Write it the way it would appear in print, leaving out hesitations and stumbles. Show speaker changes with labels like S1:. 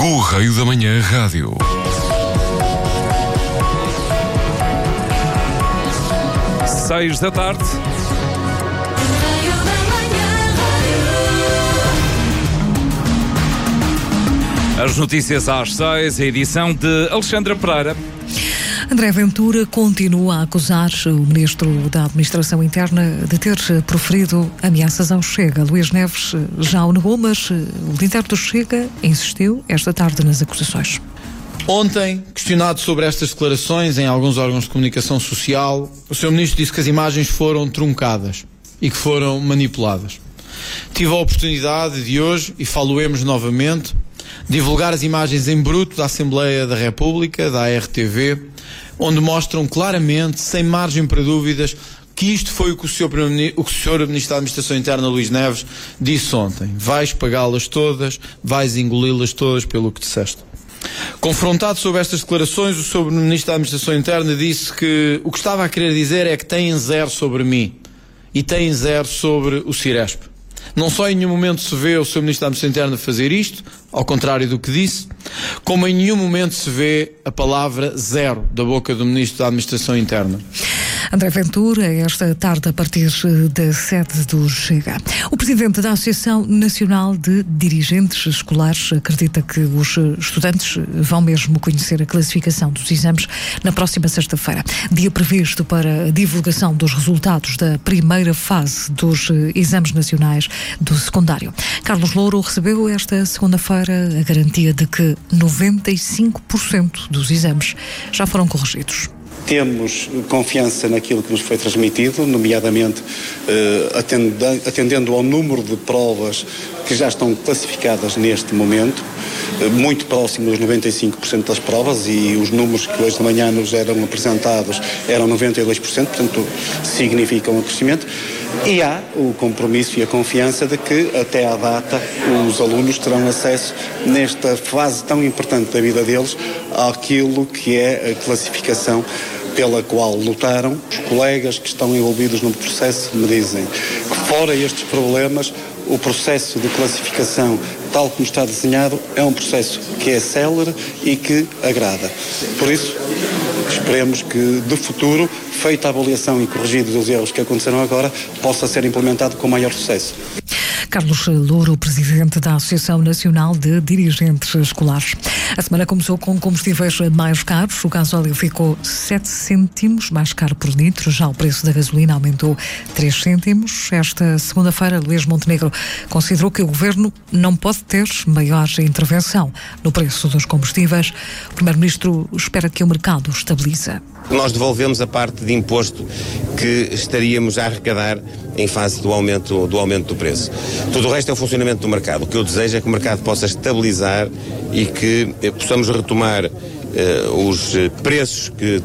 S1: Correio da Manhã Rádio. Seis da tarde. As notícias às 6, a edição de Alexandra Pereira.
S2: André Ventura continua a acusar o Ministro da Administração Interna de ter proferido ameaças ao Chega. Luís Neves já o negou, mas o líder do Chega insistiu esta tarde nas acusações.
S3: Ontem, questionado sobre estas declarações em alguns órgãos de comunicação social, o Sr. Ministro disse que as imagens foram truncadas e que foram manipuladas. Tive a oportunidade de hoje, e falo-emos novamente, divulgar as imagens em bruto da Assembleia da República, da RTV, onde mostram claramente, sem margem para dúvidas, que isto foi o que o Sr. Ministro da Administração Interna, Luís Neves, disse ontem. Vais pagá-las todas, vais engoli-las todas pelo que disseste. Confrontado sobre estas declarações, o Sr. Ministro da Administração Interna disse que o que estava a querer dizer é que têm zero sobre mim e têm zero sobre o Ciresp. Não só em nenhum momento se vê o Sr. Ministro da Administração Interna fazer isto, ao contrário do que disse, como em nenhum momento se vê a palavra zero da boca do Ministro da Administração Interna.
S2: André Ventura, esta tarde a partir da sede do Chega. O presidente da Associação Nacional de Dirigentes Escolares acredita que os estudantes vão mesmo conhecer a classificação dos exames na próxima sexta-feira, dia previsto para a divulgação dos resultados da primeira fase dos exames nacionais do secundário. Carlos Louro recebeu esta segunda-feira a garantia de que 95% dos exames já foram corrigidos.
S4: Temos confiança naquilo que nos foi transmitido, nomeadamente atendendo ao número de provas que já estão classificadas neste momento, muito próximo dos 95% das provas, e os números que hoje de manhã nos eram apresentados eram 92%, portanto significam um crescimento. E há o compromisso e a confiança de que até à data os alunos terão acesso, nesta fase tão importante da vida deles, àquilo que é a classificação pela qual lutaram. Os colegas que estão envolvidos no processo me dizem que, fora estes problemas, o processo de classificação, tal como está desenhado, é um processo que é célere e que agrada. Por isso, esperemos que, de futuro, feita a avaliação e corrigidos os erros que aconteceram agora, possa ser implementado com maior sucesso.
S2: Carlos Louro, presidente da Associação Nacional de Dirigentes Escolares. A semana começou com combustíveis mais caros. O gasóleo ficou 7 cêntimos mais caro por litro. Já o preço da gasolina aumentou 3 cêntimos. Esta segunda-feira, Luís Montenegro considerou que o governo não pode ter maior intervenção no preço dos combustíveis. O primeiro-ministro espera que o mercado estabilize.
S5: Nós devolvemos a parte de imposto que estaríamos a arrecadar em face do aumento do preço. Tudo o resto é o funcionamento do mercado. O que eu desejo é que o mercado possa estabilizar e que possamos retomar os preços que